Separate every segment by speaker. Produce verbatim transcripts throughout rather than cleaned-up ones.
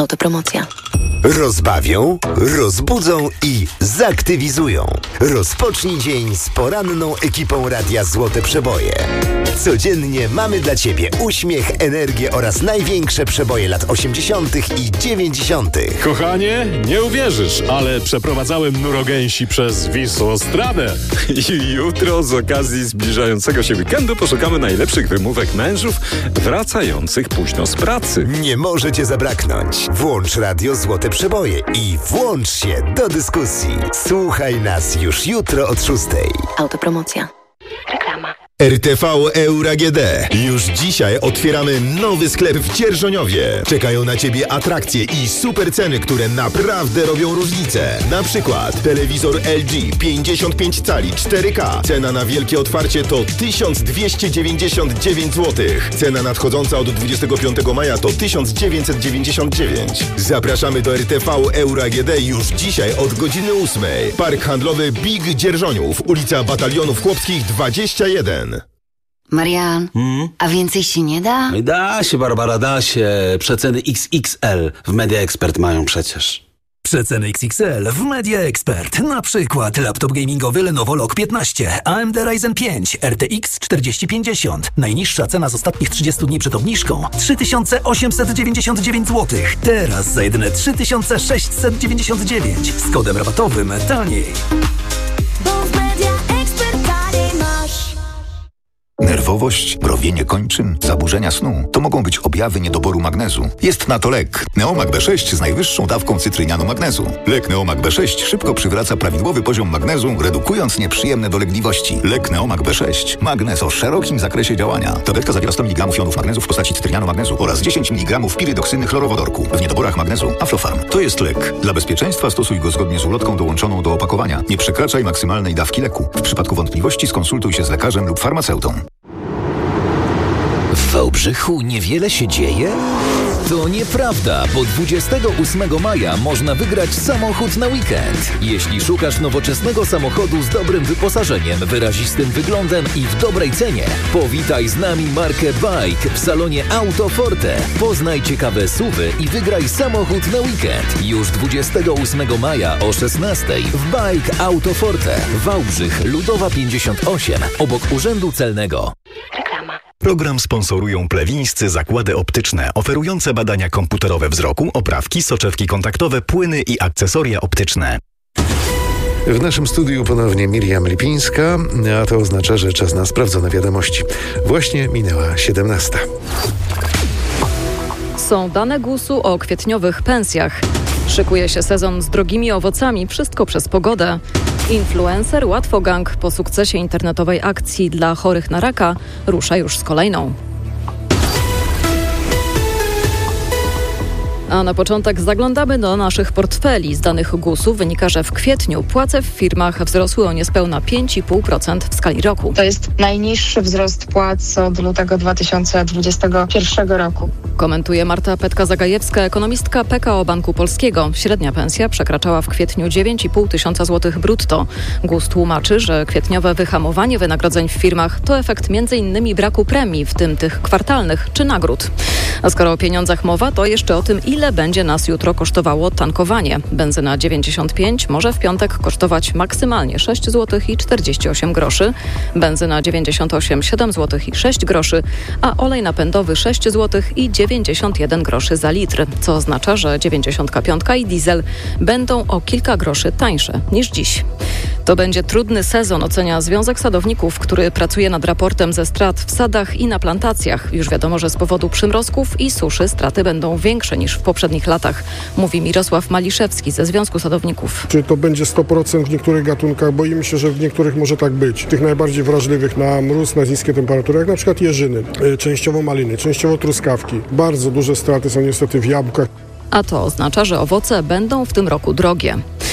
Speaker 1: Autopromocja.
Speaker 2: Rozbawią, rozbudzą i zaktywizują. Rozpocznij dzień z poranną ekipą Radia Złote Przeboje. Codziennie mamy dla Ciebie uśmiech, energię oraz największe przeboje lat osiemdziesiątych i dziewięćdziesiątych.
Speaker 3: Kochanie, nie uwierzysz, ale przeprowadzałem nurogęsi przez Wisłostradę.
Speaker 4: I jutro z okazji zbliżającego się weekendu poszukamy najlepszych wymówek mężów wracających późno z pracy.
Speaker 2: Nie może Cię zabraknąć. Włącz Radio Złote Przeboje i włącz się do dyskusji. Słuchaj nas już jutro od szóstej.
Speaker 1: Autopromocja. Reklama.
Speaker 5: R T V Euro G D. Już dzisiaj otwieramy nowy sklep w Dzierżoniowie. Czekają na Ciebie atrakcje i super ceny, które naprawdę robią różnicę. Na przykład telewizor L G pięćdziesiąt pięć cali cztery K. Cena na wielkie otwarcie to tysiąc dwieście dziewięćdziesiąt dziewięć złotych. Cena nadchodząca od dwudziestego piątego maja to tysiąc dziewięćset dziewięćdziesiąt dziewięć. Zapraszamy do R T V Euro G D już dzisiaj od godziny ósmej. Park handlowy Big Dzierżoniów, ulica Batalionów Chłopskich dwadzieścia jeden.
Speaker 6: Marian,
Speaker 7: Hmm?
Speaker 6: a więcej się nie da?
Speaker 7: Da się, Barbara, da się. Przeceny X X L w Media Expert mają przecież.
Speaker 8: Przeceny X X L w Media Expert. Na przykład laptop gamingowy Lenovo Log piętnaście, A M D Ryzen pięć, R T X czterdzieści pięćdziesiąt. Najniższa cena z ostatnich trzydziestu dni przed obniżką trzy tysiące osiemset dziewięćdziesiąt dziewięć złotych. Teraz za jedyne trzy tysiące sześćset dziewięćdziesiąt dziewięć. Z kodem rabatowym taniej.
Speaker 9: Nerwowość, mrowienie kończyn, zaburzenia snu to mogą być objawy niedoboru magnezu. Jest na to lek. Neomag B sześć z najwyższą dawką cytrynianu magnezu. Lek Neomag B sześć szybko przywraca prawidłowy poziom magnezu, redukując nieprzyjemne dolegliwości. Lek Neomag B sześć. Magnez o szerokim zakresie działania. Tabletka zawiera sto miligramów jonów magnezu w postaci cytrynianu magnezu oraz dziesięć miligramów pirydoksyny chlorowodorku. W niedoborach magnezu Aflofarm. To jest lek. Dla bezpieczeństwa stosuj go zgodnie z ulotką dołączoną do opakowania. Nie przekraczaj maksymalnej dawki leku. W przypadku wątpliwości skonsultuj się z lekarzem lub farmaceutą.
Speaker 10: W Wałbrzychu niewiele się dzieje? To nieprawda, bo dwudziestego ósmego maja można wygrać samochód na weekend. Jeśli szukasz nowoczesnego samochodu z dobrym wyposażeniem, wyrazistym wyglądem i w dobrej cenie, powitaj z nami markę Bike w salonie Auto Forte. Poznaj ciekawe suwy i wygraj samochód na weekend. Już dwudziestego ósmego maja o szesnastej w Bike Auto Forte. Wałbrzych, Ludowa pięćdziesiąt osiem, obok Urzędu Celnego.
Speaker 1: Reklama.
Speaker 11: Program sponsorują plewińscy zakłady optyczne oferujące badania komputerowe wzroku, oprawki, soczewki kontaktowe, płyny i akcesoria optyczne.
Speaker 12: W naszym studiu ponownie Miriam Lipińska, a to oznacza, że czas na sprawdzone wiadomości. Właśnie minęła siedemnasta.
Speaker 13: Są dane gusu o kwietniowych pensjach. Szykuje się sezon z drogimi owocami, wszystko przez pogodę. Influencer Łatwogang po sukcesie internetowej akcji dla chorych na raka rusza już z kolejną. A na początek zaglądamy do naszych portfeli. Z danych gusu wynika, że w kwietniu płace w firmach wzrosły o niespełna pięć i pół procent w skali roku.
Speaker 14: To jest najniższy wzrost płac od lutego dwa tysiące dwudziestego pierwszego roku.
Speaker 13: Komentuje Marta Petka-Zagajewska, ekonomistka P K O Banku Polskiego. Średnia pensja przekraczała w kwietniu dziewięć i pół tysiąca złotych brutto. GUS tłumaczy, że kwietniowe wyhamowanie wynagrodzeń w firmach to efekt między innymi braku premii, w tym tych kwartalnych czy nagród. A skoro o pieniądzach mowa, to jeszcze o tym, ile będzie nas jutro kosztowało tankowanie. Benzyna dziewięćdziesiąt pięć może w piątek kosztować maksymalnie sześć złotych i czterdzieści osiem groszy, benzyna dziewięćdziesiąt osiem siedem złotych i sześć groszy, a olej napędowy sześć złotych i dziewięćdziesiąt jeden groszy za litr, co oznacza, że dziewięćdziesiąt pięć i diesel będą o kilka groszy tańsze niż dziś. To będzie trudny sezon, ocenia Związek Sadowników, który pracuje nad raportem ze strat w sadach i na plantacjach. Już wiadomo, że z powodu przymrozków i suszy straty będą większe niż w poprzednich latach, mówi Mirosław Maliszewski ze Związku Sadowników.
Speaker 15: Czy to będzie sto procent w niektórych gatunkach? Boimy się, że w niektórych może tak być. Tych najbardziej wrażliwych na mróz, na niskie temperatury, jak na przykład jeżyny, częściowo maliny, częściowo truskawki. Bardzo duże straty są niestety w jabłkach.
Speaker 13: A to oznacza, że owoce będą w tym roku drogie.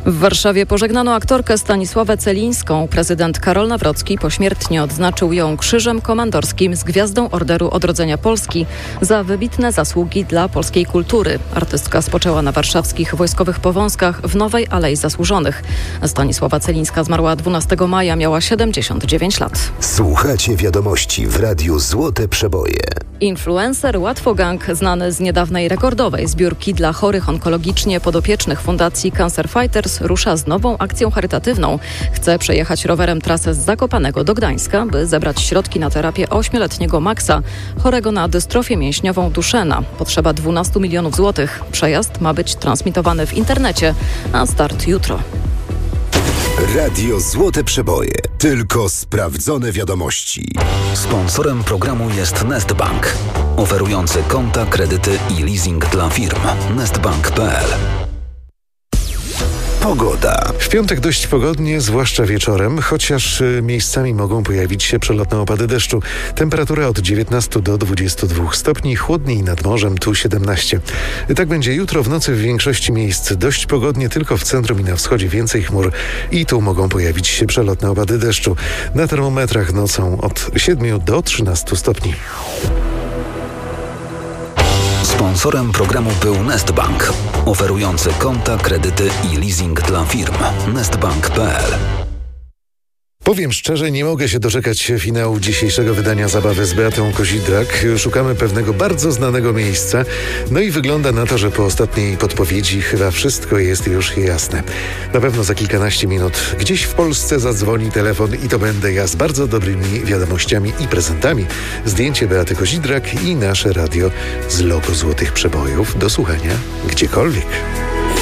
Speaker 13: W Warszawie pożegnano aktorkę Stanisławę Celińską. Prezydent Karol Nawrocki pośmiertnie odznaczył ją Krzyżem Komandorskim z Gwiazdą Orderu Odrodzenia Polski za wybitne zasługi dla polskiej kultury. Artystka spoczęła na warszawskich wojskowych powązkach w Nowej Alei Zasłużonych. Stanisława Celińska zmarła dwunastego maja, miała siedemdziesiąt dziewięć lat.
Speaker 2: Słuchacie wiadomości w Radiu Złote Przeboje.
Speaker 13: Influencer Łatwogang, znany z niedawnej rekordowej zbiórki dla chorych onkologicznie podopiecznych Fundacji Cancer Fighters, rusza z nową akcją charytatywną. Chce przejechać rowerem trasę z Zakopanego do Gdańska, by zebrać środki na terapię ośmioletniego Maxa, chorego na dystrofię mięśniową Duchenne. Potrzeba dwanaście milionów złotych. Przejazd ma być transmitowany w internecie, a start jutro.
Speaker 2: Radio Złote Przeboje. Tylko sprawdzone wiadomości.
Speaker 10: Sponsorem programu jest Nestbank, oferujący konta, kredyty i leasing dla firm. nestbank kropka p l.
Speaker 2: Pogoda.
Speaker 12: W piątek dość pogodnie, zwłaszcza wieczorem, chociaż miejscami mogą pojawić się przelotne opady deszczu. Temperatura od dziewiętnastu do dwudziestu dwóch stopni, chłodniej nad morzem, tu siedemnaście. Tak będzie jutro, w nocy w większości miejsc dość pogodnie, tylko w centrum i na wschodzie więcej chmur i tu mogą pojawić się przelotne opady deszczu. Na termometrach nocą od siedmiu do trzynastu stopni.
Speaker 10: Sponsorem programu był Nestbank, oferujący konta, kredyty i leasing dla firm. nestbank kropka p l.
Speaker 12: Powiem szczerze, nie mogę się doczekać finału dzisiejszego wydania Zabawy z Beatą Kozidrak. Szukamy pewnego bardzo znanego miejsca. No i wygląda na to, że po ostatniej podpowiedzi chyba wszystko jest już jasne. Na pewno za kilkanaście minut gdzieś w Polsce zadzwoni telefon i to będę ja z bardzo dobrymi wiadomościami i prezentami. Zdjęcie Beaty Kozidrak i nasze radio z logo Złotych Przebojów do słuchania gdziekolwiek.